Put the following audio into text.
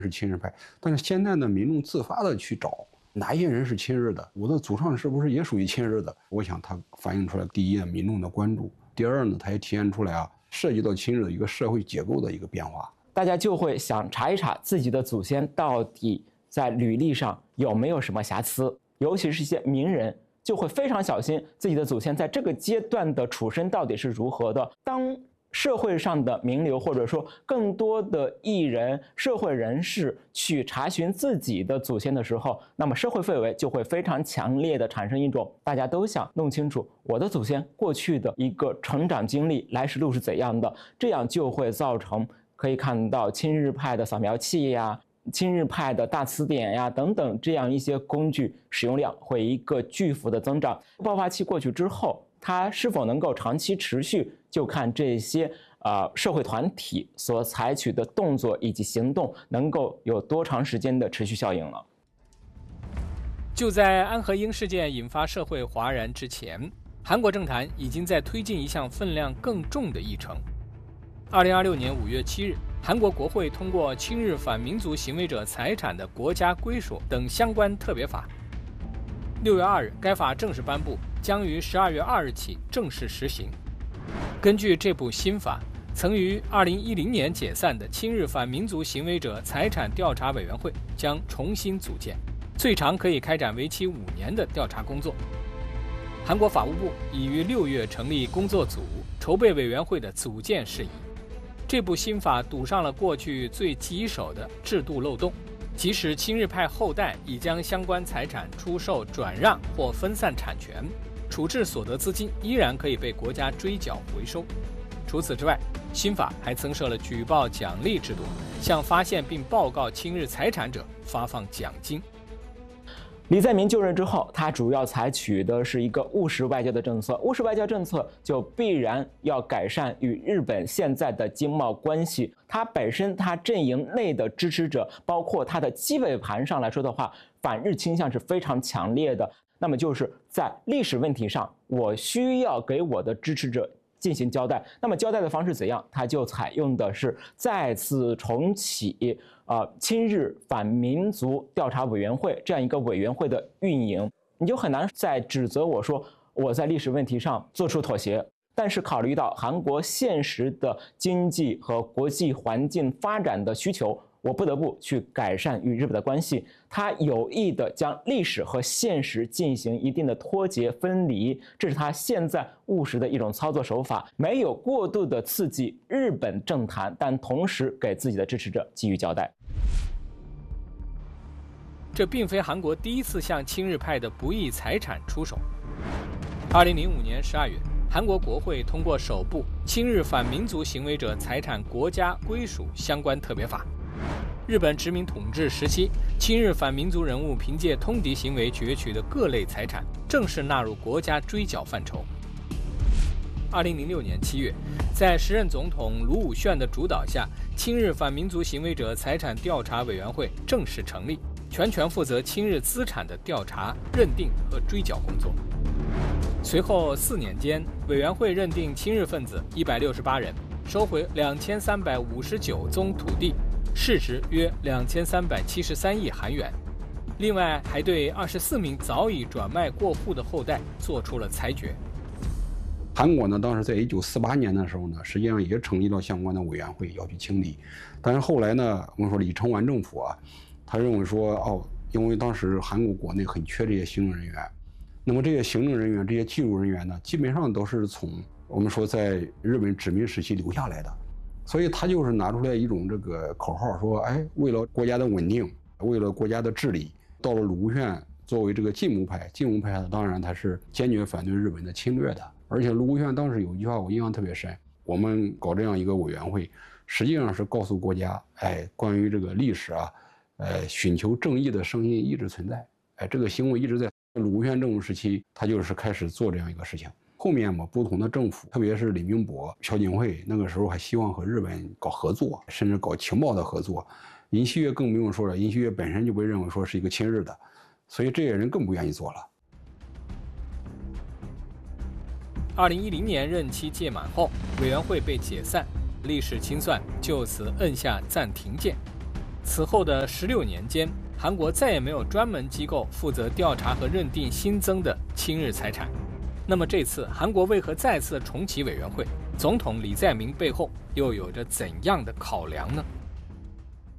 是亲日派，但是现在呢，民众自发的去找哪些人是亲日的，我的祖上是不是也属于亲日的？我想它反映出来，第一呢，民众的关注；第二呢，它也体现出来涉及到亲日的一个社会结构的一个变化。 大家就会想查一查自己的祖先到底在履历上有没有什么瑕疵，尤其是一些名人，就会非常小心自己的祖先在这个阶段的出身到底是如何的。当社会上的名流或者说更多的艺人、社会人士去查询自己的祖先的时候，那么社会氛围就会非常强烈的产生一种大家都想弄清楚我的祖先过去的一个成长经历、来时路是怎样的，这样就会造成可以看到亲日派的扫描器呀、亲日派的大词典呀等等这样一些工具使用量会一个巨幅的增长。爆发期过去之后，它是否能够长期持续，就看这些社会团体所采取的动作以及行动能够有多长时间的持续效应了。 就在安和英事件引发社会哗然之前，韩国政坛已经在推进一项分量更重的议程。2026年5月7日，韩国国会通过亲日反民族行为者财产的国家归属等相关特别法。6月2日，该法正式颁布，将于12月2日起正式实行。根据这部新法，曾于2010年解散的亲日反民族行为者财产调查委员会将重新组建，最长可以开展为期5年的调查工作。韩国法务部已于6月成立工作组，筹备委员会的组建事宜。这部新法堵上了过去最棘手的制度漏洞，即使亲日派后代已将相关财产出售、转让或分散产权，处置所得资金依然可以被国家追缴回收。除此之外，新法还增设了举报奖励制度，向发现并报告亲日财产者发放奖金。 李在明就任之后，他主要采取的是一个务实外交的政策。务实外交政策就必然要改善与日本现在的经贸关系。他本身他阵营内的支持者，包括他的基本盘上来说的话，反日倾向是非常强烈的。那么就是在历史问题上，我需要给我的支持者进行交代。那么交代的方式怎样？他就采用的是再次重启亲日反民族调查委员会这样一个委员会的运营。你就很难再指责我说我在历史问题上做出妥协。但是考虑到韩国现实的经济和国际环境发展的需求，我不得不去改善与日本的关系。他有意的将历史和现实进行一定的脱节分离，这是他现在务实的一种操作手法，没有过度的刺激日本政坛，但同时给自己的支持者给予交代。 这并非韩国第一次向亲日派的不义财产出手。2005年12月，韩国国会通过首部亲日反民族行为者财产国家归属相关特别法。日本殖民统治时期，亲日反民族人物凭借通敌行为攫取的各类财产，正式纳入国家追缴范畴。2006年7月，在时任总统卢武铉的主导下，亲日反民族行为者财产调查委员会正式成立，全权负责亲日资产的调查、认定和追缴工作。随后4年间，委员会认定亲日分子168人，收回2359宗土地，市值约2373亿韩元。另外，还对24名早已转卖过户的后代做出了裁决。 韩国呢，当时在1948年的时候呢，实际上也成立了相关的委员会要去清理。但是后来呢，我们说李承晚政府他认为说因为当时韩国国内很缺这些行政人员，那么这些行政人员、这些技术人员呢，基本上都是从我们说在日本殖民时期留下来的，所以他就是拿出来一种这个口号说，为了国家的稳定，为了国家的治理，到了卢武铉作为这个进步派呢，当然他是坚决反对日本的侵略的。而且卢武铉当时有一句话我印象特别深，我们搞这样一个委员会，实际上是告诉国家，关于这个历史寻求正义的声音一直存在，这个行为一直在。卢武铉政府时期，他就是开始做这样一个事情。后面不同的政府，特别是李明博、朴槿惠，那个时候还希望和日本搞合作，甚至搞情报的合作。尹锡悦更不用说了，尹锡悦本身就被认为说是一个亲日的，所以这些人更不愿意做了。 2010年任期届满后，委员会被解散，历史清算就此摁下暂停键。 此后的16年间，韩国再也没有专门机构负责调查和认定新增的亲日财产。那么这次韩国为何再次重启委员会？总统李在明背后又有着怎样的考量呢？